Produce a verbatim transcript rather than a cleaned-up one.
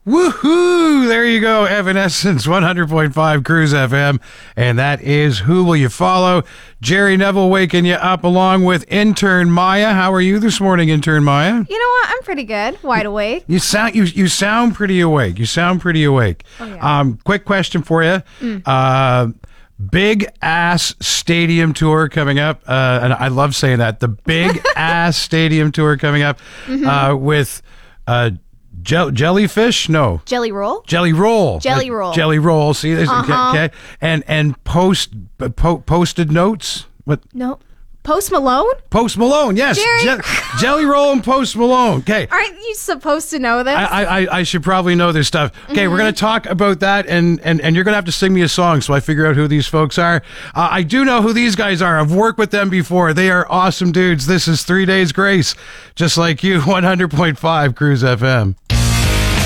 Woohoo! There you go, Evanescence, one hundred point five Cruise F M. And that is Who Will You Follow? Jerry Neville waking you up along with intern Maya. How are you this morning, intern Maya? You know what? I'm pretty good. Wide awake. You sound you you sound pretty awake. You sound pretty awake. Oh, yeah. Um, quick question for you. Mm. Uh, big ass stadium tour coming up, uh, and I love saying that. The big ass stadium tour coming up Mm-hmm. uh, with uh, Jell- jellyfish. No. Jelly roll? Jelly roll, Jelly Uh, roll. jelly roll. See this? Uh-huh. Okay, and and post po- posted notes. What? No. Post Malone? Post Malone? Yes, Jerry- Je- Jelly Roll and Post Malone. Okay, Aren't you supposed to know this? I, I I should probably know this stuff. Okay, we're gonna talk about that, and and and you're gonna have to sing me a song so I figure out who these folks are. Uh, I do know who these guys are. I've worked with them before. They are awesome dudes. This is Three Days Grace, just like you. one hundred point five Cruise F M.